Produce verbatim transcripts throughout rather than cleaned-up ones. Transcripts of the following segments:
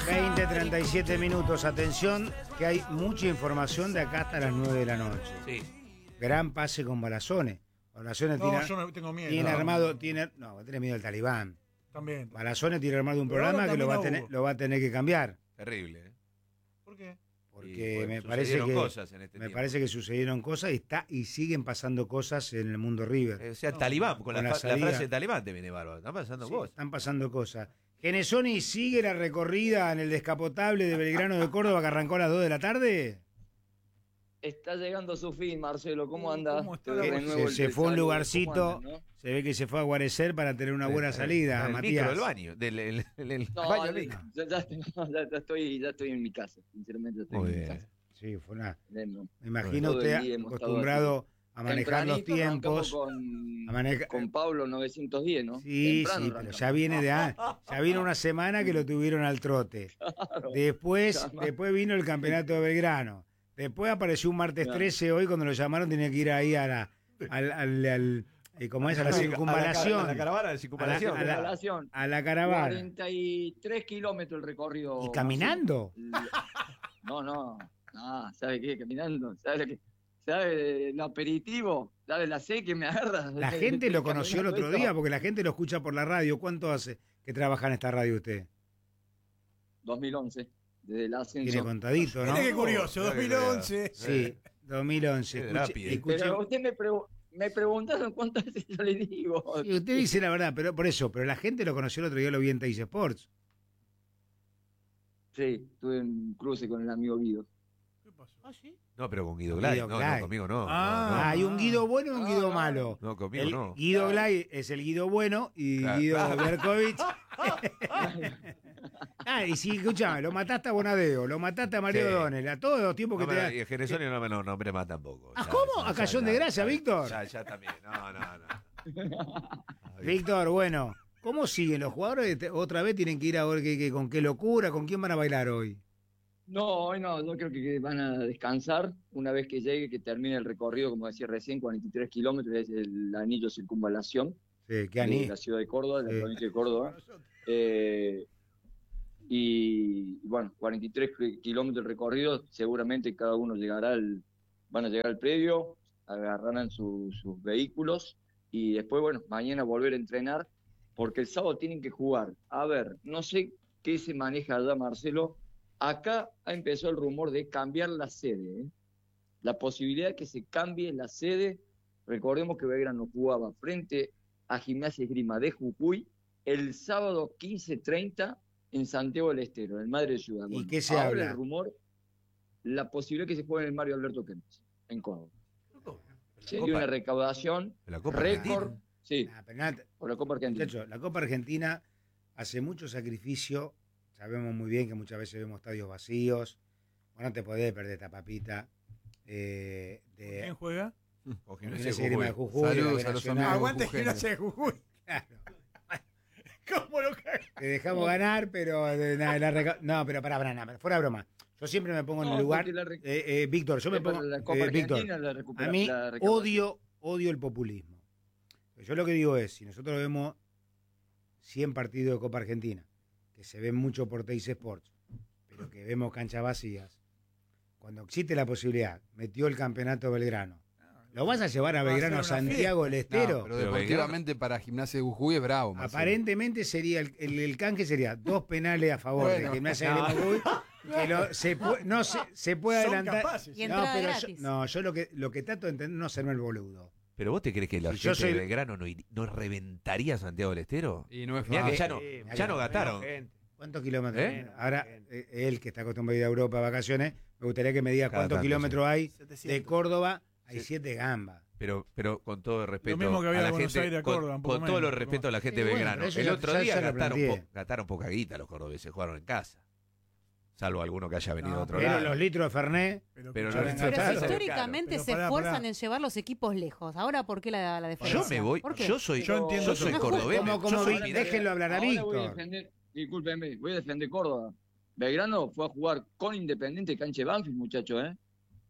veinte treinta y siete minutos. Atención, que hay mucha información de acá hasta las nueve de la noche. Sí. Gran pase con Balazones. Balazones No, tiene, yo no tengo miedo. tiene no, armado, no. tiene, no, tiene miedo al talibán. También. Balazones tiene armado un Pero programa ahora que lo va, a también tener, hubo. lo va a tener que cambiar. Terrible, ¿eh? ¿Por qué? Porque Y, bueno, me parece sucedieron que cosas en este me tiempo. parece que sucedieron cosas y está y siguen pasando cosas en el mundo River. O sea, No, talibán, con, con la, la fa- la salida. frase de talibán te viene bárbaro. Están pasando Sí, cosas. están pasando cosas. Genesoni sigue la recorrida en el descapotable de Belgrano de Córdoba que arrancó a las dos de la tarde. Está llegando a su fin, Marcelo. ¿Cómo anda? ¿Cómo está? Te Que renuevo se, el se fue a un saludo. lugarcito, ¿Cómo andan, no? se ve que se fue a guarecer para tener una buena salida, el Matías. micro del baño. Del, el, el- el No, baño ya, del micro. ya, ya- ya- ya estoy, ya estoy en mi casa. Sinceramente, ya estoy Muy en mi bien. casa. Sí, fue una. Eh, no. Me imagino Todo el usted día hemos estado acostumbrado a manejar los Tempranito arrancamos tiempos. Con, a manejar- con Pablo novecientos diez, ¿no? Sí, Temprano sí, pero arrancamos. ya viene de a- ya vino una semana que lo tuvieron al trote. Después, Claro. después vino el campeonato de Belgrano. Después apareció un martes Claro. trece hoy cuando lo llamaron tenía que ir ahí a la al, al, al- eh, ¿cómo es? A la circunvalación. A la, caravana de A circunvalación. la- a la- Relación. a la caravana. cuarenta y tres kilómetros el recorrido. ¿Y caminando? No, no. No, ¿sabe qué? Caminando. ¿Sabe qué? ¿Sabe el aperitivo? ¿Sabe la sed que me agarra? La gente lo conoció el otro Caminando día esto. porque la gente lo escucha por la radio. ¿Cuánto hace que trabaja en esta radio usted? dos mil once, desde el ascenso. Tiene contadito, ¿no? Mira qué curioso, Mira dos qué mil once. Sí, dos mil once. Qué Escuche- rápido. escuche- Pero usted me, pregu- me preguntaron cuántas veces yo le digo. Sí, usted dice la verdad, pero por eso, pero la gente lo conoció el otro día, lo vi en Teis Sports. Sí, tuve un cruce con el amigo Guido. ¿Qué pasó? No, pero con Guido Glay. Guido No, Glay. no, conmigo no. Ah. Ah, hay un Guido bueno y un Ah, Guido no. malo. No, no, conmigo El no. Guido Glay es el Guido bueno y Claro. Guido Berkovich. Ah, y sí, escuchame, lo mataste a Bonadeo, lo mataste a Mario Sí. O'Donnell, a todos los tiempos No, que te pero- da. y el Genesonio no me no, nombre más tampoco. ¿Ah, Ya, cómo? ya, ¿A Cayón ya, de Gracia, ya, Víctor? Ya, ya también. No, no, no. Víctor, bueno, ¿cómo siguen los jugadores? Te- Otra vez tienen que ir a ver qué- qué- con qué locura, con quién van a bailar hoy. No, hoy no, yo creo que van a descansar una vez que llegue, que termine el recorrido, como decía recién, cuarenta y tres kilómetros, es el anillo circunvalación Sí, qué de ani. la ciudad de Córdoba, de Sí. la provincia de Córdoba. Eh, y bueno, cuarenta y tres kilómetros de recorrido, seguramente cada uno llegará al, van a llegar al predio, agarrarán su- sus vehículos y después, bueno, mañana volver a entrenar, porque el sábado tienen que jugar. A ver, no sé qué se maneja allá, Marcelo. Acá ha empezado el rumor de cambiar la sede, ¿eh? La posibilidad de que se cambie la sede. Recordemos que Belgrano jugaba frente a Gimnasia Esgrima de Jujuy el sábado quince treinta en Santiago del Estero, en el Madre Ciudad. ¿Y qué se ahora habla? el rumor, la posibilidad que se juegue en el Mario Alberto Kempes, en Córdoba. Sería Copa- una recaudación la Copa récord, Argentina. sí, Ah, pero nada, por la Copa Argentina. muchachos, la Copa Argentina hace mucho sacrificio. Sabemos muy bien que muchas veces vemos estadios vacíos. Bueno, no te podés perder esta papita. Eh, de, ¿Quién juega? O Gimnasia Gimnasia Esgrima de Jujuy. Jujuy, Saludos la B a los Nacional. amigos. Aguante Jujeño. Gimnasia de Jujuy. Claro. ¿Cómo lo caga? Te dejamos ganar, pero de- na- la reca- no, pero para, para, para, fuera broma. Yo siempre me pongo en No, el lugar. porque la re- Eh, eh, Víctor, yo me Es para pongo. la Copa eh, Víctor, Argentina, la recupera- a mí la recaudación. odio, odio el populismo. Yo lo que digo es, si nosotros vemos cien partidos de Copa Argentina, que se ven mucho por Teis Sports, pero que vemos canchas vacías, cuando existe la posibilidad, metió el campeonato Belgrano, ¿lo vas a llevar a Va a Belgrano a ser una Santiago del Estero? No, pero Pero deportivamente para Gimnasia de Jujuy es bravo. Marcelo. Aparentemente sería el, el, el canje sería dos penales a favor Bueno, de Gimnasia de Jujuy, que lo- se pu- no se, se puede Son adelantar. capaces. Y No, entrada pero yo, gratis. no, yo lo que lo que trato de entender no hacerme el boludo. ¿Pero vos te crees que la Si gente yo soy- de Belgrano no, ir- no reventaría a Santiago del Estero? Y no es Mirá que fácil. ya no, Sí, ya no menos gastaron. ¿Cuántos kilómetros? ¿Eh? Ahora, eh, él que está acostumbrado a ir a Europa a vacaciones, me gustaría que me diga Cada cuántos tanto, kilómetros hay de setecientos. Córdoba. Hay Sí. siete gambas. Pero, pero con todo el respeto mismo que había a de la Buenos gente, Aires a con, Córdoba, un poco con todo menos, el respeto a la gente Sí, de bueno, Belgrano. pero eso El ya- otro ya- día ya lo gastaron, planteé. po- gastaron poca guita los cordobeses, jugaron en casa. Salvo alguno que haya venido No, de otro Pero lado. los litros de Fernet. Pero, Pero escuchá, los- Pero Pero Claro. si históricamente Pero se pará, esfuerzan pará. en llevar los equipos lejos. Ahora, ¿por qué la, la Yo diferencia? me voy, ¿Por qué? yo soy, Yo entiendo yo soy todo. cordobés. Como- yo como soy vi- minero. déjenlo hablar a Ahora voy a Víctor. defender, discúlpeme, voy a defender Córdoba. Belgrano fue a jugar con Independiente cancha de Banfield, muchacho, ¿eh?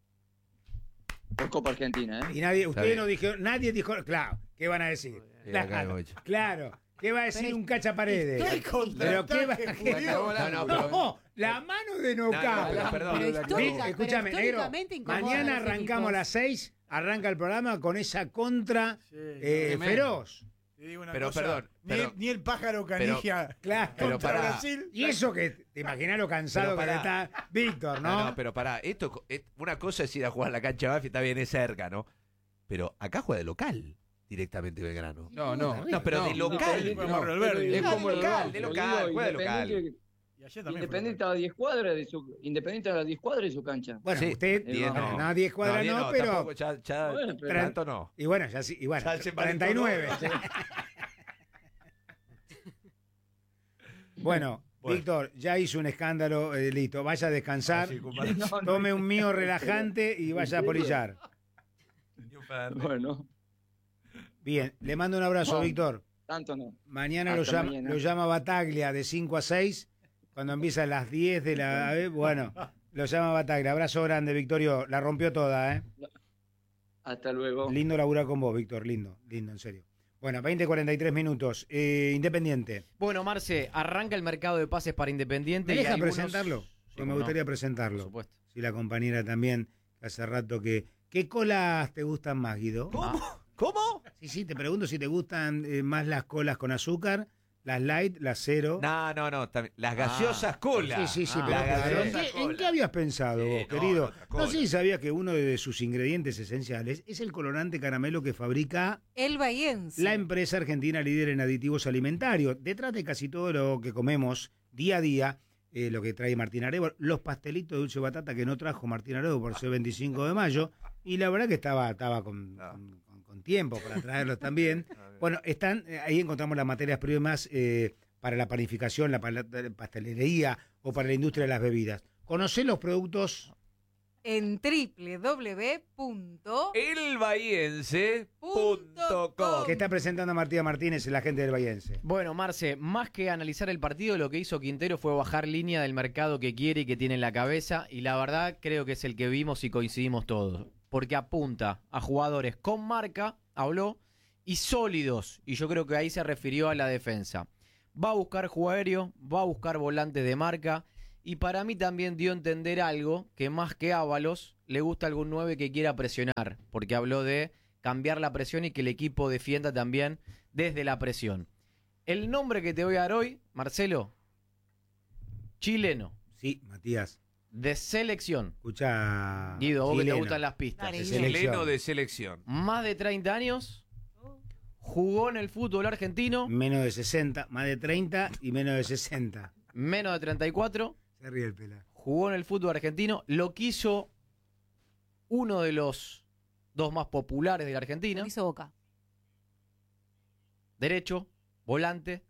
Por Copa Argentina, ¿eh? Y nadie, Está ustedes bien. no dijeron, nadie dijo, claro, ¿qué van a decir? Sí, acá Claro, hay ocho. claro, ¿Qué va a decir Pero un cacha paredes? histórico- Pero qué va Judío. No, no, pero- No, la mano de No, no, Nocao. pero perdón. Pero la histórica- clavó. Escúchame, pero negro. históricamente incomoda Mañana a los arrancamos a equipos. las seis, arranca el programa con esa contra Sí, eh, tremendo. feroz. te digo una Pero, cosa, perdón, ni, pero- ni el pájaro canigia Claro. Pero contra pará. Brasil. Y eso que te imaginas lo cansado Pero que pará. está Víctor, ¿no? No, no, pero pará, esto es- una cosa es ir a jugar a la cancha de Banfield, está bien, es cerca, ¿no? Pero acá juega de local directamente Belgrano. No, no. No, pero de local. Como no. Valverde. Es como el local, de Lo local, digo, juega de local. Independiente- Y ayer también Independiente fue a diez cuadras de su Independiente a diez cuadras de su cancha. Bueno, Sí, usted, diez no, no. no, diez cuadras diez no, pero... tampoco, ya, ya Bueno, pero- tanto no. Y bueno, ya sí, y bueno, Ya se treinta y nueve. parentó, Bueno, Bueno. Víctor, ya hizo un escándalo, eh, listo, vaya a descansar, Así, compadre. No, no. tome un mío relajante y vaya a polillar. Bueno, Bien, le mando un abrazo, Vamos. Víctor. tanto no. Mañana lo Hasta llama, mañana. lo llama Bataglia de cinco a seis, cuando empieza a las diez de la... eh, Bueno, lo llama Bataglia. Abrazo grande, Victorio. La rompió toda, ¿eh? Hasta luego. Lindo laburar con vos, Víctor. Lindo, lindo, en serio. Bueno, veinte cuarenta y tres minutos. Eh, Independiente. Bueno, Marce, arranca el mercado de pases para Independiente. ¿Me y deja algunos- presentarlo? Sí, Porque cómo me no, gustaría por presentarlo. supuesto. Si la compañera también, que hace rato que... ¿Qué colas te gustan más, Guido? ¿Cómo? ¿Cómo? Sí, sí, te pregunto si te gustan eh, más las colas con azúcar, las light, las cero. No, no, no. también- Las gaseosas cola. Sí, sí, sí, Ah, pero, la pero ¿en, gaseosa qué, cola. en qué habías pensado Sí, vos, no, querido? otra No cola. sé si sabías que uno de sus ingredientes esenciales es el colorante caramelo que fabrica El Bahiense. la empresa argentina líder en aditivos alimentarios. Detrás de casi todo lo que comemos día a día, eh, lo que trae Martín Arevalo, los pastelitos de dulce de batata que no trajo Martín Arevalo por ser veinticinco de mayo, y la verdad que estaba, estaba con, Ah. con- con- con tiempo para traerlos también. Bueno, están, eh, ahí encontramos las materias primas eh, para la panificación, la pala- pastelería o para la industria de las bebidas. ¿Conocés los productos? En doble u doble u doble u punto elbahiense punto com. Que está presentando Martina Martínez, el agente del Bahiense. Bueno, Marce, más que analizar el partido, lo que hizo Quintero fue bajar línea del mercado que quiere y que tiene en la cabeza, y la verdad creo que es el que vimos y coincidimos todos, porque apunta a jugadores con marca, habló, y sólidos, y yo creo que ahí se refirió a la defensa. Va a buscar juego aéreo, va a buscar volantes de marca, y para mí también dio a entender algo, que más que Ábalos, le gusta algún nueve que quiera presionar, porque habló de cambiar la presión y que el equipo defienda también desde la presión. El nombre que te voy a dar hoy, Marcelo, chileno, Sí, Matías. de selección. Escucha. Guido, vos que te chileno. gustan las pistas. Dale, De Guido. selección. Chileno de selección. Más de treinta años, jugó en el fútbol argentino, Menos de sesenta, más de treinta y menos de sesenta. menos de treinta y cuatro, Se ríe el pela. jugó en el fútbol argentino, lo quiso uno de los dos más populares de la Argentina, Lo hizo Boca. derecho, volante.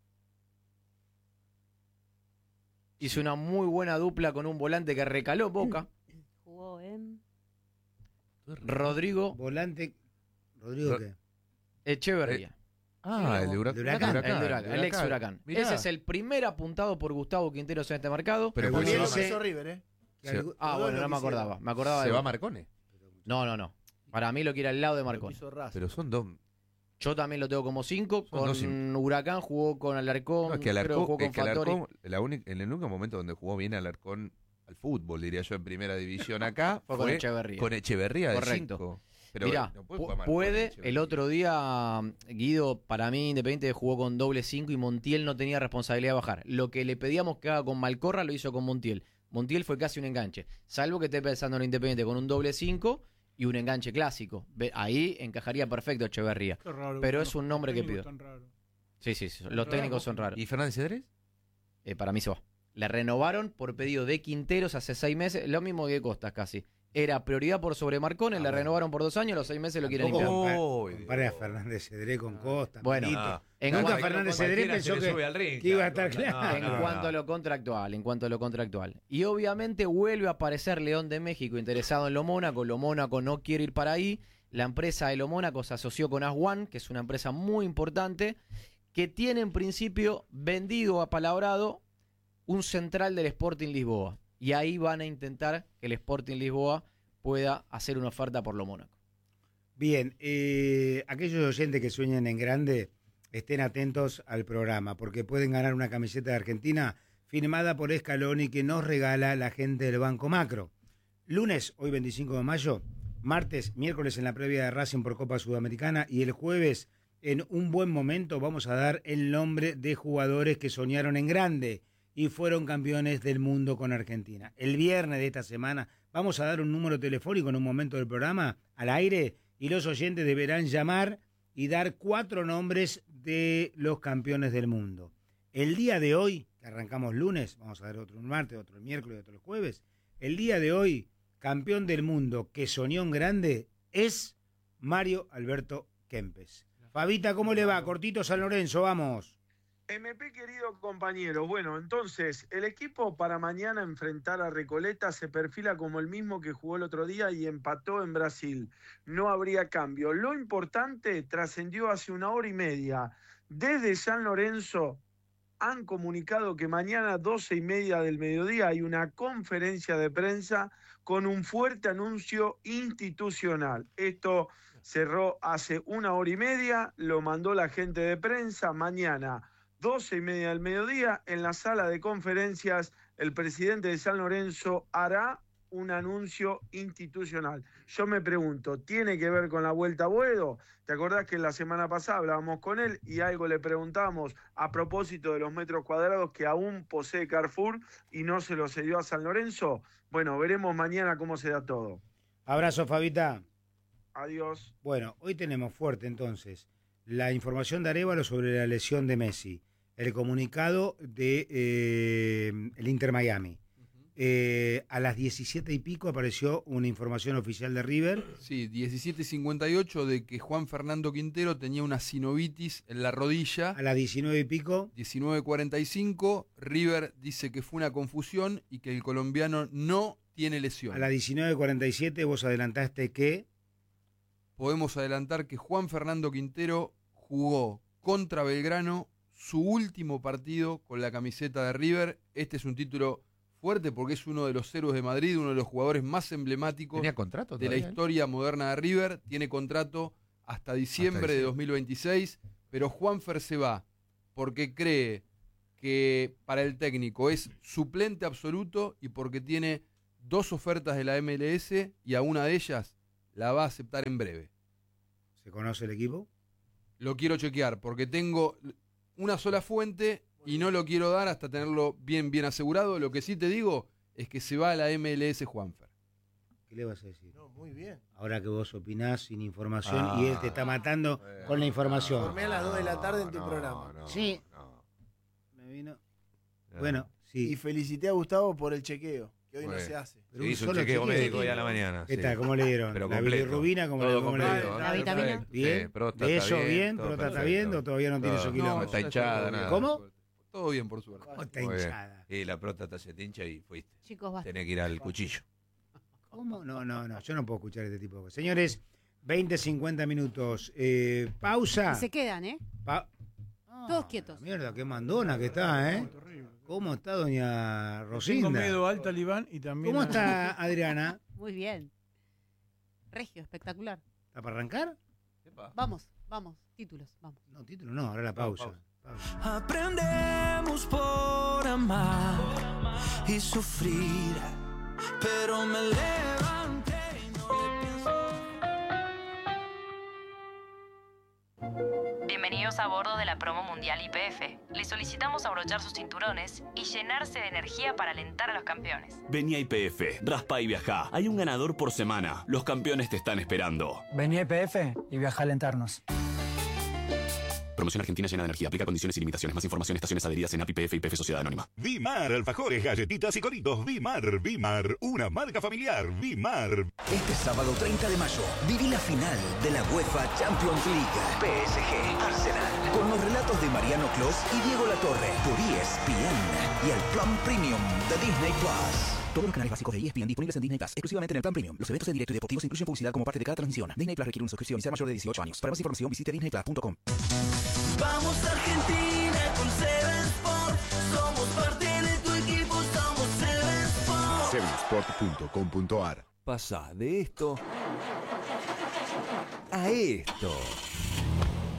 Hizo una muy buena dupla con un volante que recaló en Boca, Jugó en... Rodrigo Volante. ¿Rodrigo Ro- qué? Echeverría. Ah, el de Huracán. De Huracán. El, de Huracán, el ex Huracán. Mirá. Ese es el primer apuntado por Gustavo Quinteros en este mercado. Pero El ¿por qué Lo se Julián va- se- hizo River, ¿eh? Que Se- algo- Ah, Todo bueno, lo no me quisieron. acordaba. Me acordaba se de... va Marcone. No, no, no. Para mí lo quiere al lado de Lo Marconi. quiso Racing. Pero son dos. Yo también lo tengo como cinco. Son Con dos sim- Huracán jugó con Alarcón. No, es que creo Alarcón, jugó con es que Fattori. Alarcón, la única- en el único momento donde jugó bien Alarcón al fútbol, diría yo, en primera división acá, Fue fue, con Echeverría. con Echeverría de Correcto. cinco. Pero Mirá, no pu- puede, jugar Marcone, puede, Echeverría. el otro día Guido, para mí Independiente jugó con doble cinco y Montiel no tenía responsabilidad de bajar. Lo que le pedíamos que haga con Malcorra lo hizo con Montiel. Montiel fue casi un enganche, salvo que esté pensando en Independiente con un doble cinco y un enganche clásico. Ve- Ahí encajaría perfecto Echeverría. Qué raro, Pero los es un nombre que técnicos pido. tan raros. Sí, sí, sí, los Raro. técnicos son raros. ¿Y Fernández Cedrés? Eh, para mí se va. Le renovaron por pedido de Quinteros hace seis meses, lo mismo que de Costas casi. Era prioridad por sobre Marcones, Ah, le bueno. renovaron por dos años, los seis meses lo quieren Tampoco limpiar. compare- Oh, compare a Fernández Cedré con Costa. Bueno, Milito. Ah. En Nunca cuanto- Fernández Cedré Cualquiera pensó se le que, sube al ring, que iba a claro, estar claro. en no, no, cuanto no. a lo contractual, en cuanto a lo contractual. Y obviamente vuelve a aparecer León de México interesado en Lo Mónaco. Lo Mónaco no quiere ir para ahí. La empresa de Lo Mónaco se asoció con Aswan, que es una empresa muy importante, que tiene en principio vendido, apalabrado, un central del Sporting Lisboa. Y ahí van a intentar que el Sporting Lisboa pueda hacer una oferta por Lo Mónaco. Bien, eh, aquellos oyentes que sueñan en grande, estén atentos al programa, porque pueden ganar una camiseta de Argentina firmada por Scaloni que nos regala la gente del Banco Macro. Lunes, hoy veinticinco de mayo, martes, miércoles en la previa de Racing por Copa Sudamericana y el jueves, en un buen momento, vamos a dar el nombre de jugadores que soñaron en grande y fueron campeones del mundo con Argentina. El viernes de esta semana vamos a dar un número telefónico en un momento del programa al aire y los oyentes deberán llamar y dar cuatro nombres de los campeones del mundo. El día de hoy, que arrancamos lunes, vamos a dar otro el martes, otro el miércoles, otro el jueves, el día de hoy, campeón del mundo que soñó en grande es Mario Alberto Kempes. Fabita, ¿cómo le va? Cortito San Lorenzo, vamos. M P, querido compañero, bueno, entonces, el equipo para mañana enfrentar a Recoleta se perfila como el mismo que jugó el otro día y empató en Brasil. No habría cambio. Lo importante trascendió hace una hora y media. Desde San Lorenzo han comunicado que mañana, doce y media del mediodía, hay una conferencia de prensa con un fuerte anuncio institucional. Esto cerró hace una hora y media, lo mandó la gente de prensa. Mañana, doce y media del mediodía, en la sala de conferencias, el presidente de San Lorenzo hará un anuncio institucional. Yo me pregunto, ¿tiene que ver con la Vuelta a Boedo? ¿Te acordás que la semana pasada hablábamos con él y algo le preguntábamos a propósito de los metros cuadrados que aún posee Carrefour y no se lo cedió a San Lorenzo? Bueno, veremos mañana cómo se da todo. Abrazo, Fabita. Adiós. Bueno, hoy tenemos fuerte entonces la información de Arévalo sobre la lesión de Messi, el comunicado de eh, el Inter Miami. Eh, a las diecisiete y pico apareció una información oficial de River. Sí, diecisiete cincuenta y ocho de que Juan Fernando Quintero tenía una sinovitis en la rodilla. A las diecinueve y pico. diecinueve cuarenta y cinco, River dice que fue una confusión y que el colombiano no tiene lesión. A las diecinueve cuarenta y siete vos adelantaste que... Podemos adelantar que Juan Fernando Quintero jugó contra Belgrano su último partido con la camiseta de River. Este es un título fuerte porque es uno de los héroes de Madrid, uno de los jugadores más emblemáticos ¿Tenía contrato de la todavía, historia moderna de River. Tiene contrato hasta diciembre, Hasta diciembre de dos mil veintiséis, pero Juanfer se va porque cree que para el técnico es suplente absoluto y porque tiene dos ofertas de la M L S y a una de ellas la va a aceptar en breve. ¿Se conoce el equipo? Lo quiero chequear porque tengo una sola fuente y no lo quiero dar hasta tenerlo bien, bien asegurado. Lo que sí te digo es que se va a la M L S Juanfer. ¿Qué le vas a decir? No, muy bien. Ahora que vos opinás sin información Ah, y él te está matando bueno, con la información. Formé a las dos de la tarde en tu no, programa. no, Sí. no. Me vino... No. Bueno, sí. Y felicité a Gustavo por el chequeo, que hoy Bueno. no se hace. Pero Se un hizo un solo chequeo chequeo. médico hoy a la mañana. ¿Qué sí. tal? ¿Cómo le dieron? Pero ¿La completo. bilirrubina? ¿Cómo, Todo le, cómo le completo, dieron? ¿eh? ¿La vitamina? ¿Bien? Sí, próstata ¿De eso bien, bien? todo ¿Próstata perfecto. bien? ¿O todavía no tiene Todo. esos No, kilómetros? está hinchada, nada. ¿Cómo? Todo bien, por suerte. ¿Cómo está Muy bien. hinchada? Y la próstata se te hincha y fuiste. Chicos, basta. Tenés que ir al cuchillo. ¿Cómo? No, no, no. Yo no puedo escuchar este tipo de cosas. Señores, veinte, cincuenta minutos. Eh, pausa. Y se quedan, ¿eh? Pa- Todos quietos. Mierda, qué mandona que está, ¿eh? ¿Cómo está doña Tengo Rosinda? miedo al talibán y también... ¿Cómo a- está Adriana? Muy bien. Regio, espectacular. ¿Está para arrancar? Vamos, vamos. Títulos, vamos. No, título no, ahora la pausa. Pausa. Aprendemos por amar y sufrir, pero me levanté y no le pienso. Bienvenidos a bordo de la promo mundial Y P F. Les solicitamos abrochar sus cinturones y llenarse de energía para alentar a los campeones. Vení a Y P F, raspa y viajá. Hay un ganador por semana. Los campeones te están esperando. Vení a Y P F y viaja a alentarnos. Promoción Argentina llena de energía. Aplica condiciones y limitaciones. Más información, estaciones adheridas en A P I P F y P F Sociedad Anónima. Vimar, alfajores, galletitas y coritos. Vimar, Vimar, una marca familiar. Vimar. Este sábado treinta de mayo, viví la final de la UEFA Champions League. P S G Arsenal. Con los relatos de Mariano Clos y Diego Latorre. Por E S P N y el Plan Premium de Disney Plus. Todos los canales básicos de E S P N disponibles en Disney Plus, exclusivamente en el Plan Premium. Los eventos en directo y deportivos incluyen publicidad como parte de cada transmisión. Disney Plus requiere una suscripción y sea mayor de dieciocho años. Para más información visite disney plus punto com. Vamos Argentina con Seven Sport. Somos parte de tu equipo, somos Seven Sport. seven sport punto com punto a r. Pasa de esto a esto.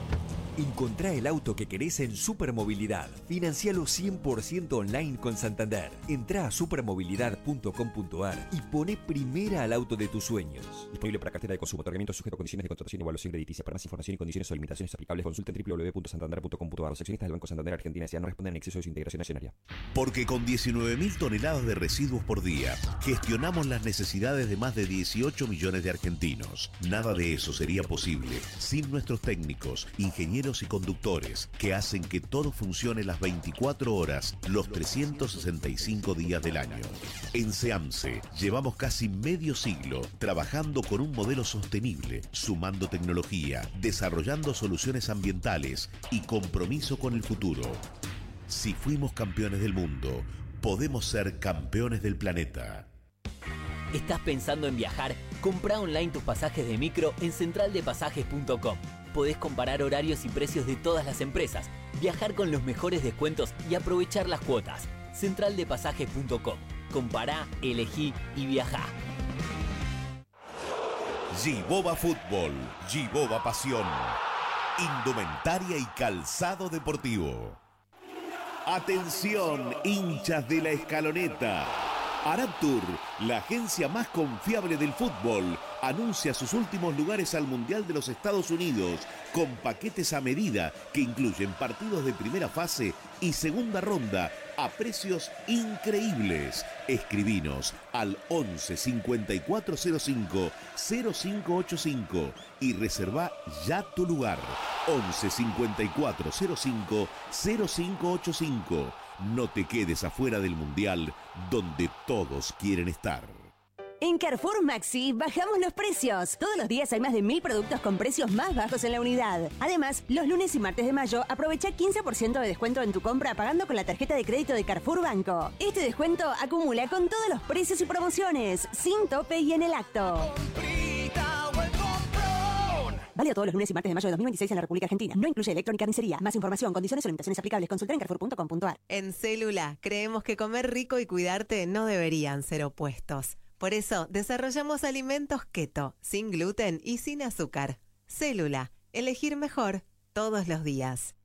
Encontrá el auto que querés en Supermovilidad. Financialo cien por ciento online con Santander. Entrá a supermovilidad punto com punto ar y poné primera al auto de tus sueños. Disponible para cartera de consumo. Otorgamiento sujeto a condiciones de contratación y evaluación crediticia. Para más información y condiciones o limitaciones aplicables, consulta en doble u doble u doble u punto santander punto com punto ar. Los accionistas del Banco Santander Argentina S A no responden en exceso de su integración accionaria. Porque con diecinueve mil toneladas de residuos por día, gestionamos las necesidades de más de dieciocho millones de argentinos. Nada de eso sería posible sin nuestros técnicos, ingenieros y conductores que hacen que todo funcione las veinticuatro horas, los trescientos sesenta y cinco días del año. En SEAMSE llevamos casi medio siglo trabajando con un modelo sostenible, sumando tecnología, desarrollando soluciones ambientales y compromiso con el futuro. Si fuimos campeones del mundo, podemos ser campeones del planeta. ¿Estás pensando en viajar? Comprá online tus pasajes de micro en central de pasajes punto com. Podés comparar horarios y precios de todas las empresas, viajar con los mejores descuentos y aprovechar las cuotas. central de pasajes punto com. Compará, elegí y viajá. Giboba Fútbol, Giboba Pasión, indumentaria y calzado deportivo. Atención, hinchas de la Escaloneta. Araptur, la agencia más confiable del fútbol, anuncia sus últimos lugares al Mundial de los Estados Unidos con paquetes a medida que incluyen partidos de primera fase y segunda ronda a precios increíbles. Escribinos al once cincuenta y cuatro cero cinco cero cinco ochenta y cinco y reserva ya tu lugar. once cincuenta y cuatro cero cinco cero cinco ochenta y cinco. No te quedes afuera del Mundial, donde todos quieren estar. En Carrefour Maxi bajamos los precios. Todos los días hay más de mil productos con precios más bajos en la unidad. Además, los lunes y martes de mayo aprovecha quince por ciento de descuento en tu compra pagando con la tarjeta de crédito de Carrefour Banco. Este descuento acumula con todos los precios y promociones, sin tope y en el acto. Válido todos los lunes y martes de mayo de dos mil veintiséis en la República Argentina. No incluye electrónica ni carnicería. Más información, condiciones o limitaciones aplicables. Consultar en carrefour punto com punto ar. En Célula creemos que comer rico y cuidarte no deberían ser opuestos. Por eso desarrollamos alimentos keto, sin gluten y sin azúcar. Célula, elegir mejor todos los días.